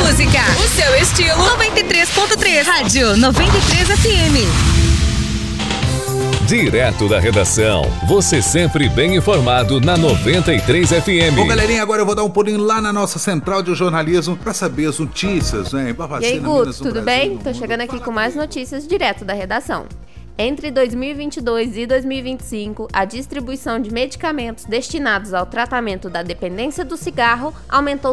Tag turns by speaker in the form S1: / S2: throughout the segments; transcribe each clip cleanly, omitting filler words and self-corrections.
S1: música, o seu estilo. 93.3, Rádio 93 FM.
S2: Direto da redação, você sempre bem informado na 93 FM.
S3: Bom, galerinha, agora eu vou dar um pulinho lá na nossa central de jornalismo para saber as notícias, né?
S4: E aí, Guto, tudo bem? Tô chegando aqui com mais notícias direto da redação. Entre 2022 e 2025, a distribuição de medicamentos destinados ao tratamento da dependência do cigarro aumentou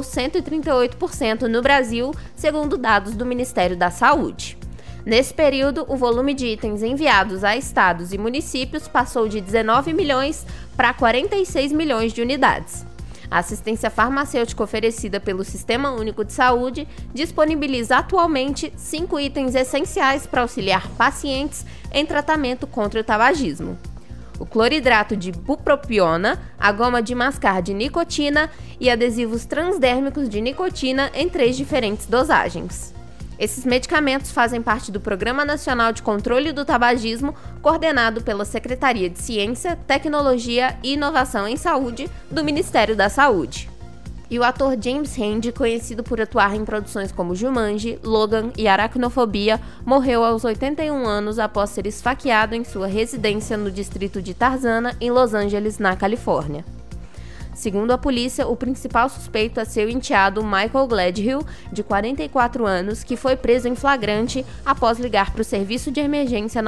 S4: 138% no Brasil, segundo dados do Ministério da Saúde. Nesse período, o volume de itens enviados a estados e municípios passou de 19 milhões para 46 milhões de unidades. A assistência farmacêutica oferecida pelo Sistema Único de Saúde disponibiliza atualmente 5 itens essenciais para auxiliar pacientes em tratamento contra o tabagismo: o cloridrato de bupropiona, a goma de mascar de nicotina e adesivos transdérmicos de nicotina em 3 diferentes dosagens. Esses medicamentos fazem parte do Programa Nacional de Controle do Tabagismo, coordenado pela Secretaria de Ciência, Tecnologia e Inovação em Saúde do Ministério da Saúde. E o ator James Randi, conhecido por atuar em produções como Jumanji, Logan e Aracnofobia, morreu aos 81 anos após ser esfaqueado em sua residência no distrito de Tarzana, em Los Angeles, na Califórnia. Segundo a polícia, o principal suspeito é seu enteado Michael Gladhill, de 44 anos, que foi preso em flagrante após ligar para o serviço de emergência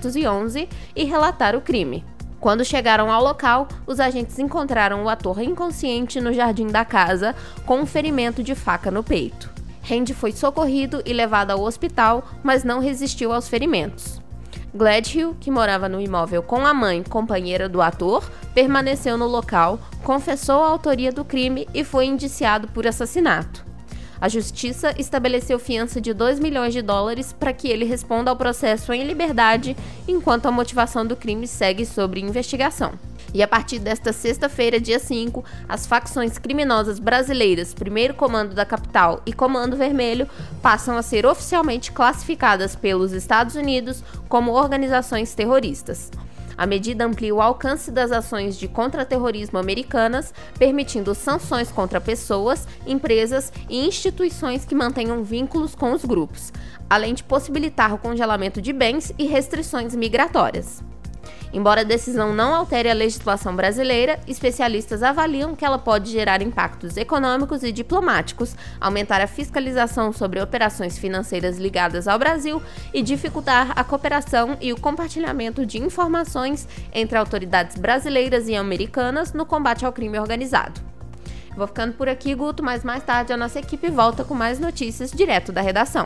S4: 911 e relatar o crime. Quando chegaram ao local, os agentes encontraram o ator inconsciente no jardim da casa, com um ferimento de faca no peito. Randi foi socorrido e levado ao hospital, mas não resistiu aos ferimentos. Gladhill, que morava no imóvel com a mãe, companheira do ator, permaneceu no local, confessou a autoria do crime e foi indiciado por assassinato. A justiça estabeleceu fiança de $2 milhões para que ele responda ao processo em liberdade, enquanto a motivação do crime segue sob investigação. E a partir desta sexta-feira, dia 5, as facções criminosas brasileiras Primeiro Comando da Capital e Comando Vermelho passam a ser oficialmente classificadas pelos Estados Unidos como organizações terroristas. A medida amplia o alcance das ações de contra-terrorismo americanas, permitindo sanções contra pessoas, empresas e instituições que mantenham vínculos com os grupos, além de possibilitar o congelamento de bens e restrições migratórias. Embora a decisão não altere a legislação brasileira, especialistas avaliam que ela pode gerar impactos econômicos e diplomáticos, aumentar a fiscalização sobre operações financeiras ligadas ao Brasil e dificultar a cooperação e o compartilhamento de informações entre autoridades brasileiras e americanas no combate ao crime organizado. Vou ficando por aqui, Guto, mas mais tarde a nossa equipe volta com mais notícias direto da redação.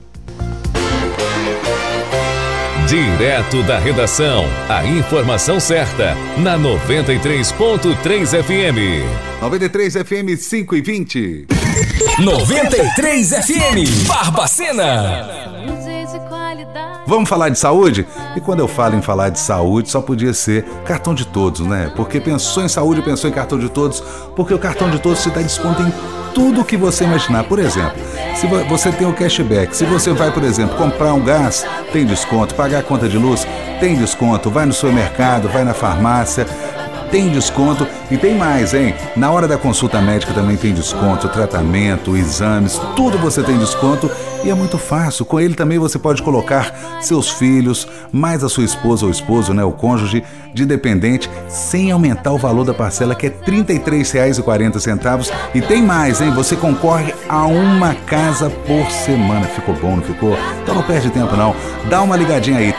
S2: Direto da redação, a informação certa, na 93.3 FM.
S3: 93 FM 5h20.
S5: 93 FM, Barbacena.
S3: Vamos falar de saúde? E quando eu falo em falar de saúde, só podia ser cartão de todos, né? Porque pensou em saúde, pensou em cartão de todos, porque o cartão de todos te dá desconto em tudo que você imaginar. Por exemplo, se você tem o cashback, se você vai, por exemplo, comprar um gás, tem desconto, pagar a conta de luz, tem desconto, vai no supermercado, vai na farmácia, tem desconto e tem mais, hein? Na hora da consulta médica também tem desconto, tratamento, exames, tudo você tem desconto e é muito fácil. Com ele também você pode colocar seus filhos, mais a sua esposa ou esposo, né, o cônjuge de dependente, sem aumentar o valor da parcela, que é R$ 33,40. E tem mais, hein? Você concorre a uma casa por semana. Ficou bom, não ficou? Então não perde tempo não. Dá uma ligadinha aí,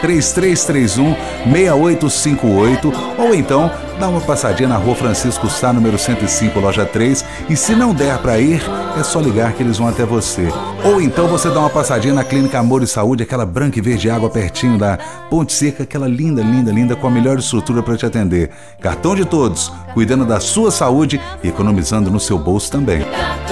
S3: 3331-6858, ou então dá uma passadinha na Rua Francisco Sá, número 105, loja 3, e se não der para ir, é só ligar que eles vão até você. Ou então você dá uma passadinha na Clínica Amor e Saúde, aquela branca e verde água pertinho da Ponte Seca, aquela linda, linda, linda, com a melhor estrutura para te atender. Cartão de todos, cuidando da sua saúde e economizando no seu bolso também.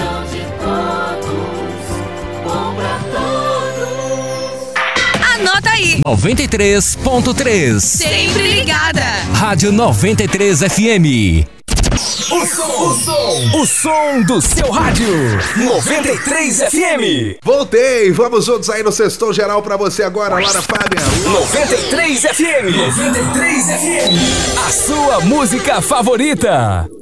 S5: 93.3.
S1: Sempre ligada.
S5: Rádio 93 FM. O som do seu rádio. 93 FM.
S3: Voltei, vamos juntos aí no Sextou Geral pra você agora, Lara Fábia.
S5: 93 FM. 93 FM. A sua música favorita.